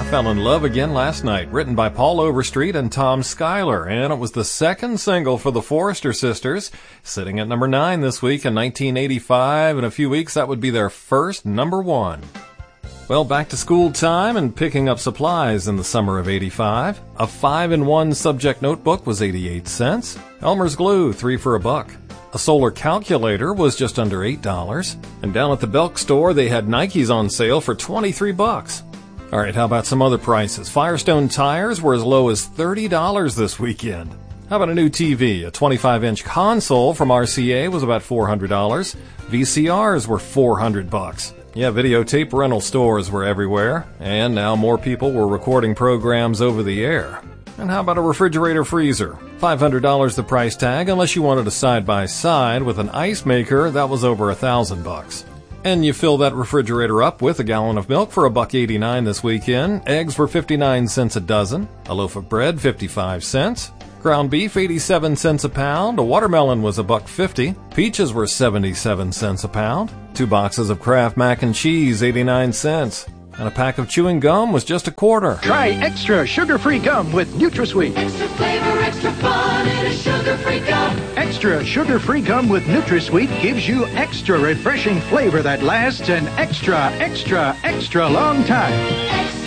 Fell in Love Again Last Night, written by Paul Overstreet and Tom Schuyler, and it was the second single for the Forrester Sisters, sitting at number 9 this week in 1985. In a few weeks, that would be their first number 1. Well, back to school time and picking up supplies in the summer of 85. A 5-in-1 subject notebook was 88 cents. Elmer's glue, 3 for $1. A solar calculator was just under $8. And down at the Belk store, they had Nikes on sale for $23. All right, how about some other prices? Firestone tires were as low as $30 this weekend. How about a new TV? A 25-inch console from RCA was about $400. VCRs were $400. Yeah, videotape rental stores were everywhere, and now more people were recording programs over the air. And how about a refrigerator freezer? $500 the price tag, unless you wanted a side-by-side with an ice maker, that was over $1,000. And you fill that refrigerator up with a gallon of milk for $1.89 this weekend. Eggs were 59 cents a dozen. A loaf of bread, 55 cents. Ground beef, 87 cents a pound. A watermelon was $1.50. Peaches were 77 cents a pound. 2 boxes of Kraft mac and cheese, 89 cents. And a pack of chewing gum was just $0.25. Try extra sugar-free gum with NutraSweet. Extra flavor, extra fun in a sugar-free gum. Extra sugar-free gum with NutraSweet gives you extra refreshing flavor that lasts an extra long time.